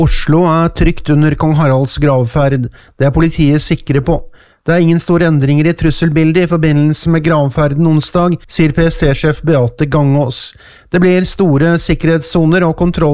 Oslo trygt under kong Haralds gravferd, det politiet sikre på. Det ingen store endringer i trusselbildet i forbindelse med gravferden onsdag, sier PST-sjef Beate Gangås. Det blir store sikkerhetssoner og kontroll